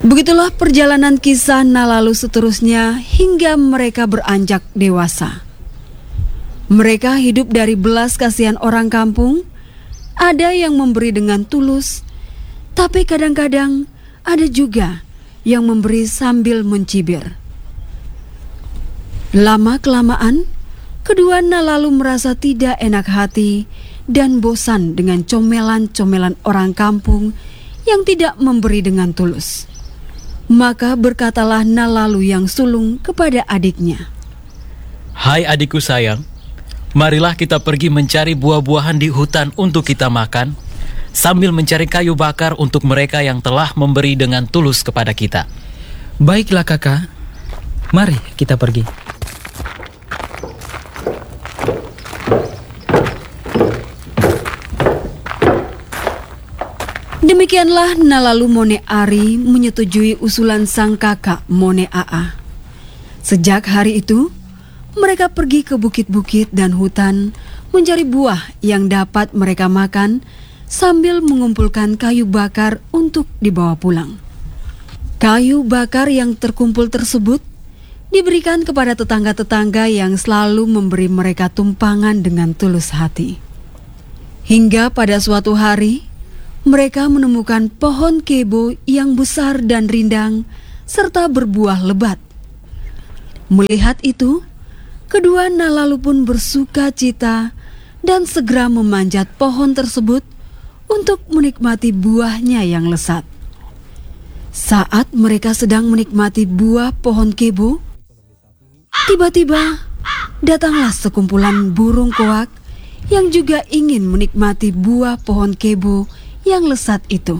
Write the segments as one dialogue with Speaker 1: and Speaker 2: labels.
Speaker 1: Begitulah perjalanan kisah Nalalu seterusnya hingga mereka beranjak dewasa. Mereka hidup dari belas kasihan orang kampung. Ada yang memberi dengan tulus, tapi kadang-kadang ada juga yang memberi sambil mencibir. Lama-kelamaan, kedua Nalalu merasa tidak enak hati dan bosan dengan comelan-comelan orang kampung yang tidak memberi dengan tulus. Maka berkatalah Nalalu yang sulung kepada adiknya,
Speaker 2: "Hai adikku sayang, marilah kita pergi mencari buah-buahan di hutan untuk kita makan, sambil mencari kayu bakar untuk mereka yang telah memberi dengan tulus kepada kita."
Speaker 3: "Baiklah kakak, mari kita pergi."
Speaker 1: Demikianlah Nalalu Mone Ari menyetujui usulan sang kakak Mone Aa. Sejak hari itu, mereka pergi ke bukit-bukit dan hutan mencari buah yang dapat mereka makan sambil mengumpulkan kayu bakar untuk dibawa pulang. Kayu bakar yang terkumpul tersebut diberikan kepada tetangga-tetangga yang selalu memberi mereka tumpangan dengan tulus hati. Hingga pada suatu hari, mereka menemukan pohon kebo yang besar dan rindang serta berbuah lebat. Melihat itu, kedua Nalalu pun bersuka cita dan segera memanjat pohon tersebut untuk menikmati buahnya yang lesat. Saat mereka sedang menikmati buah pohon kebo, tiba-tiba datanglah sekumpulan burung koak yang juga ingin menikmati buah pohon kebo yang lesat itu.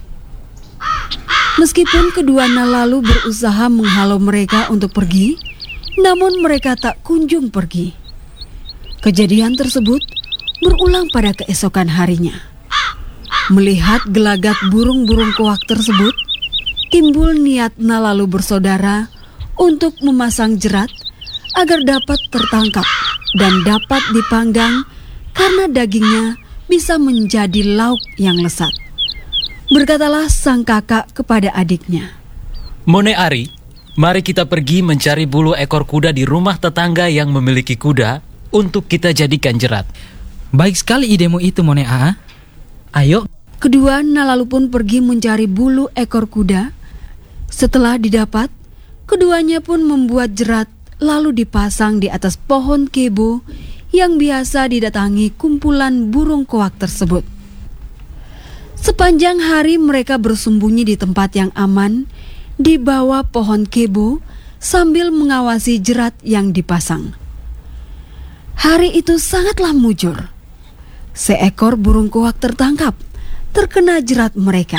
Speaker 1: Meskipun kedua Nalalu berusaha menghalau mereka untuk pergi, namun mereka tak kunjung pergi. Kejadian tersebut berulang pada keesokan harinya. Melihat gelagat burung-burung koak tersebut, timbul niat Nalalu bersaudara untuk memasang jerat agar dapat tertangkap dan dapat dipanggang karena dagingnya bisa menjadi lauk yang lesat. Berkatalah sang kakak kepada adiknya,
Speaker 2: "Mone Ari, mari kita pergi mencari bulu ekor kuda di rumah tetangga yang memiliki kuda untuk kita jadikan jerat."
Speaker 3: "Baik sekali idemu itu, Mone Aa. Ayo."
Speaker 1: Kedua Nalalu pun pergi mencari bulu ekor kuda. Setelah didapat, keduanya pun membuat jerat lalu dipasang di atas pohon kebo yang biasa didatangi kumpulan burung koak tersebut. Sepanjang hari mereka bersembunyi di tempat yang aman di bawah pohon kebo sambil mengawasi jerat yang dipasang. Hari itu sangatlah mujur. Seekor burung koak tertangkap, terkena jerat mereka.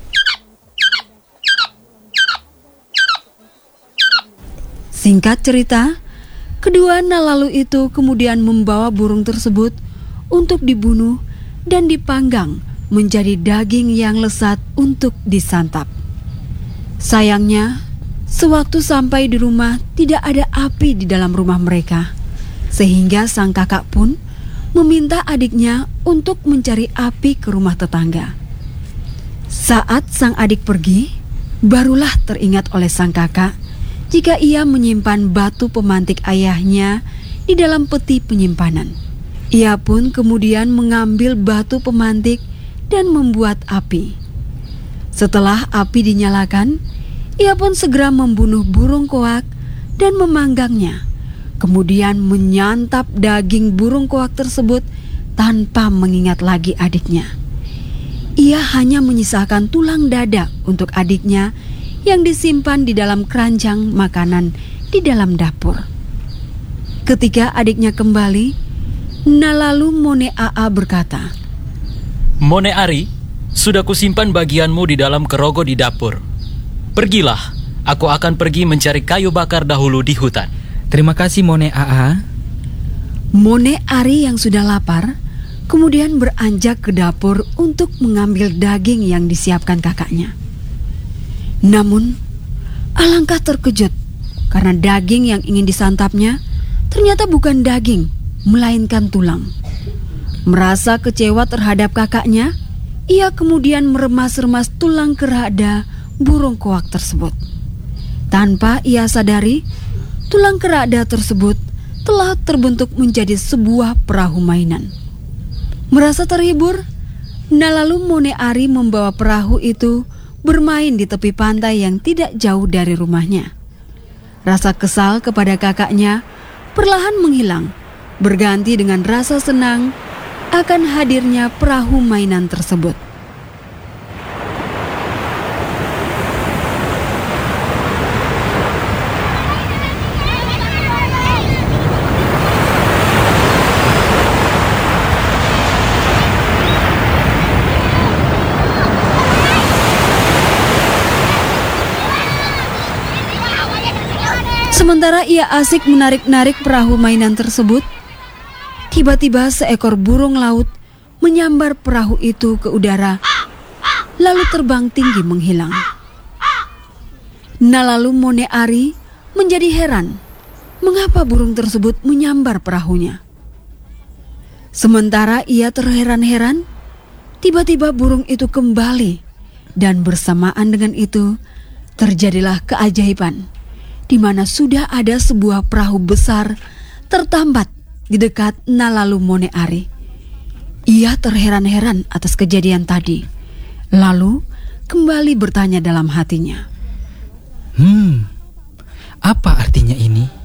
Speaker 1: Singkat cerita, kedua Nalalu itu kemudian membawa burung tersebut untuk dibunuh dan dipanggang menjadi daging yang lesat untuk disantap. Sayangnya, sewaktu sampai di rumah tidak ada api di dalam rumah mereka, sehingga sang kakak pun meminta adiknya untuk mencari api ke rumah tetangga. Saat sang adik pergi, barulah teringat oleh sang kakak jika ia menyimpan batu pemantik ayahnya di dalam peti penyimpanan. Ia pun kemudian mengambil batu pemantik dan membuat api. Setelah api dinyalakan, ia pun segera membunuh burung koak dan memanggangnya, kemudian menyantap daging burung koak tersebut tanpa mengingat lagi adiknya. Ia hanya menyisakan tulang dada untuk adiknya yang disimpan di dalam keranjang makanan di dalam dapur. Ketika adiknya kembali, Nalalu Mone Aa berkata,
Speaker 2: "Mone Ari, sudah kusimpan bagianmu di dalam kerogo di dapur. Pergilah, aku akan pergi mencari kayu bakar dahulu di hutan."
Speaker 3: "Terima kasih Mone Aa."
Speaker 1: Mone Ari yang sudah lapar kemudian beranjak ke dapur untuk mengambil daging yang disiapkan kakaknya. Namun, alangkah terkejut karena daging yang ingin disantapnya ternyata bukan daging, melainkan tulang. Merasa kecewa terhadap kakaknya, ia kemudian meremas-remas tulang kerada burung koak tersebut. Tanpa ia sadari, tulang kerada tersebut telah terbentuk menjadi sebuah perahu mainan. Merasa terhibur, Nalalu Mone Ari membawa perahu itu bermain di tepi pantai yang tidak jauh dari rumahnya. Rasa kesal kepada kakaknya perlahan menghilang, berganti dengan rasa senang akan hadirnya perahu mainan tersebut. Sementara ia asik menarik-narik perahu mainan tersebut, tiba-tiba seekor burung laut menyambar perahu itu ke udara, lalu terbang tinggi menghilang. Nalalu Mone Ari menjadi heran mengapa burung tersebut menyambar perahunya. Sementara ia terheran-heran, tiba-tiba burung itu kembali, dan bersamaan dengan itu terjadilah keajaiban, di mana sudah ada sebuah perahu besar tertambat di dekat Nalalu Mone Ari. Ia terheran-heran atas kejadian tadi, lalu kembali bertanya dalam hatinya,
Speaker 3: Apa artinya ini?